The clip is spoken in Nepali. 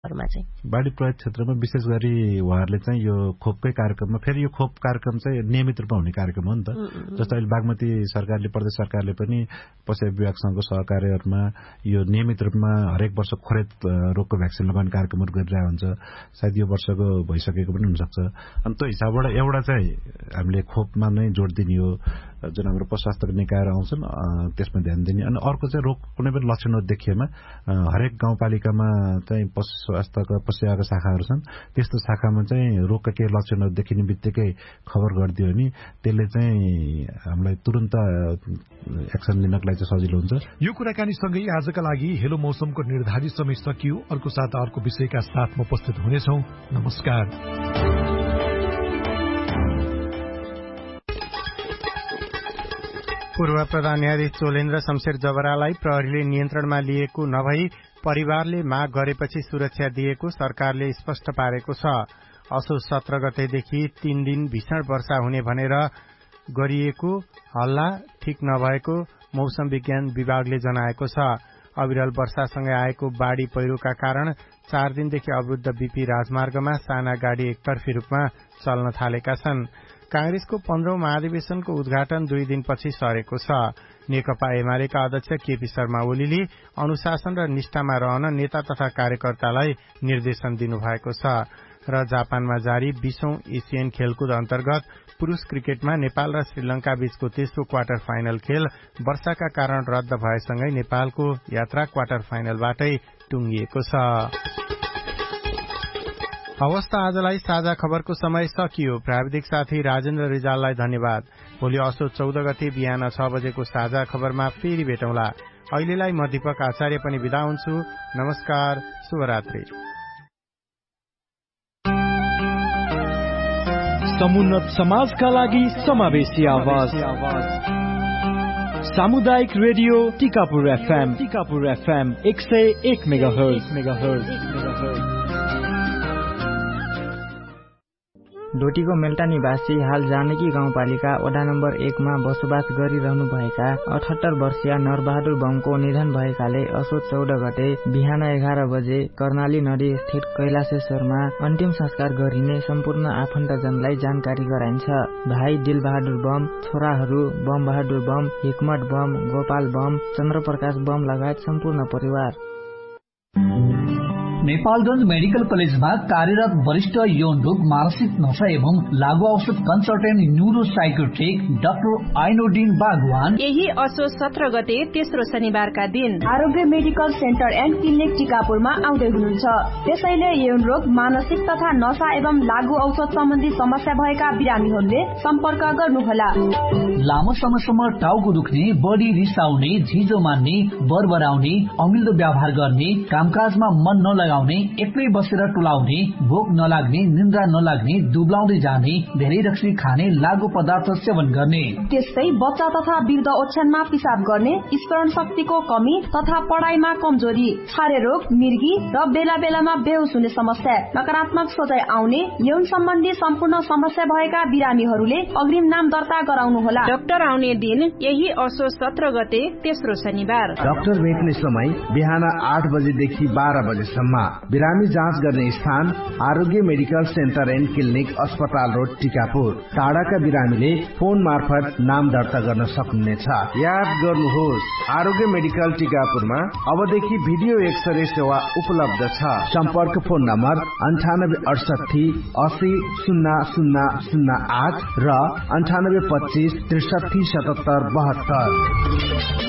बाढी प्रभावित क्षेत्रमा विशेष गरी उहाँहरूले चाहिँ यो खोपकै कार्यक्रममा फेरि यो खोप कार्यक्रम चाहिँ नियमित रूपमा हुने कार्यक्रम हो नि त। जस्तो अहिले बागमती सरकारले प्रदेश सरकारले पनि पशु विभागसँगको सहकार्यहरूमा यो नियमित रूपमा हरेक वर्ष खोरेत रोगको भ्याक्सिन लगाउने कार्यक्रमहरू गरिरहेको हुन्छ। सायद यो वर्षको भइसकेको पनि हुनसक्छ। अनि त्यो हिसाबबाट एउटा चाहिँ हामीले खोपमा नै जोड दिने हो, जुन हाम्रो पशु स्वास्थ्य निकायहरू आउँछन् त्यसमा ध्यान दिने। अनि अर्को चाहिँ रोग कुनै पनि लक्षणहरू देखिएमा हरेक गाउँपालिकामा चाहिँ पशु स्वास्थ्यका पशुसेवाका शाखाहरू छन्, त्यस्तो शाखामा चाहिँ रोगका केही लक्षणहरू देखिने बित्तिकै खबर गरिदियो भने त्यसले चाहिँ हामीलाई तुरन्त एक्सन लिनको लागि चाहिँ सजिलो हुन्छ। यो कुराकानीसँगै आजका लागि हेलो मौसमको निर्धारित समय सकियो। अर्को साता अर्को विषयका साथमा उपस्थित हुनेछौँ। नमस्कार। पूर्व प्रधान न्यायाधीश चोलेन्द्र शमशेर जबरालाई प्रहरीले नियन्त्रणमा लिएको नभई परिवारले माग गरेपछि सुरक्षा दिएको सरकारले स्पष्ट पारेको छ। असोज 17 गतेदेखि 3 दिन भीषण वर्षा हुने भनेर गरिएको हल्ला ठिक नभएको मौसम विज्ञान विभागले जनाएको छ। अविरल वर्षासँगै आएको बाढ़ी पहिरोका कारण 4 दिनदेखि अवरुद्ध बीपी राजमार्गमा साना गाड़ी एकतर्फी रूपमा चल्न थालेका छन्। कांग्रेसको 15औं महाधिवेशनको उद्घाटन 2 दिनपछि सरेको छ। नेकपा एमालेका अध्यक्ष केपी शर्मा ओलीले अनुशासन र निष्ठामा रहन नेता तथा कार्यकर्तालाई निर्देशन दिनुभएको छ। र जापानमा जारी 20औं एशियन खेलकुद अन्तर्गत पुरूष क्रिकेटमा नेपाल र श्रीलंका बीचको तेस्रो क्वार्टर फाइनल खेल वर्षाका कारण रद्द भएसँगै नेपालको यात्रा क्वार्टर फाइनलबाटै टुंगिएको छ। अवस्था आजलाई साझा खबरको समय सकियो। प्राविधिक साथी राजेन्द्र रिजाललाई धन्यवाद। भोलि असोज 14 गते बिहान 6 बजेको साझा खबरमा फेरि भेटौँला। अहिलेलाई म दीपक आचार्य पनि बिदा हुन्छु। नमस्कार, शुभरात्रि। समुन्नत समाजका लागि समावेशी आवाज सामुदायिक रेडियो टिकापुर FM 101 मेगाहर्ज। डोटीको मेल्टा निवासी हाल जानकी गाउँपालिका वडा नम्बर 1 मा बसोबास गरिरहनु भएका 78 वर्षीय नरबहादुर बमको निधन भएकाले असोज 14 गते बिहान 11 बजे कर्णाली नदी स्थित कैलाशेश्वरमा अन्तिम संस्कार गरिने सम्पूर्ण आफन्तजनलाई जानकारी गराइन्छ। भाइ दिलबहादुर बम, छोराहरू बम बहादुर बम, हिकमत bomb, Gopal bomb, Chandraprakash bomb लगायत सम्पूर्ण परिवार। नेपालगंज मेडिकल कलेजमा कार्यरत वरिष्ठ यौन रोग, मानसिक नशा एवं लागू औषध कन्सल्टेन्ट न्यूरो साइकोट्रिक डाक्टर आइनोडिन बागवान यही असोज 17 गते तेस्रो शनिबारका दिन आरोग्य मेडिकल सेन्टर एन्ड क्लिनिक टिकापुरमा आउँदै हुनुहुन्छ। त्यसैले यौन रोग, मानसिक तथा नशा एवं लागू औषध सम्बन्धी समस्या भएका बिरामीहरूले सम्पर्क गर्नुहोला। लामो समयसम्म टाउको दुख्ने, बढी रिसाउने, झिजो मान्ने, बरबराउने, अमिल्दो व्यवहार गर्ने, कामकाजमा मन नलाग्ने, एक्लै बसेर टोलाउने, भोक नलाग्ने, निन्द्रा नलाग्ने, दुब्लाउँदै जाने, धेरै रक्सी खाने, लागू पदार्थ सेवन गर्ने, त्यस्तै बच्चा तथा वृद्ध ओछ्यानमा पिसाब गर्ने, स्मरण शक्तिको कमी तथा पढाइमा कमजोरी, छारे रोग, मिर्गी र बेला बेलामा बेहोस हुने समस्या, नकारात्मक सोचाइ आउने, यौन सम्बन्धी सम्पूर्ण समस्या भएका बिरामीहरूले अग्रिम नाम दर्ता गराउनुहोला। डाक्टर आउने दिन यही असोज 17 गते तेस्रो शनिबार। डाक्टर भेट्ने समय बिहान 8 बजेदेखि 12 बजेसम्म। बिरामी जाँच गर्ने स्थान आरोग्य मेडिकल सेन्टर एन्ड क्लिनिक, अस्पताल रोड, टिकापुर। टाढाका बिरामीले फोन मार्फत नाम दर्ता गर्न सक्नुहुनेछ। याद गर्नुहोस्, आरोग्य मेडिकल टिकापुरमा अबदेखि भिडियो एक्सरे सेवा उपलब्ध छ। सम्पर्क फोन नम्बर 9868 80 0008 र 9825 63 77 72।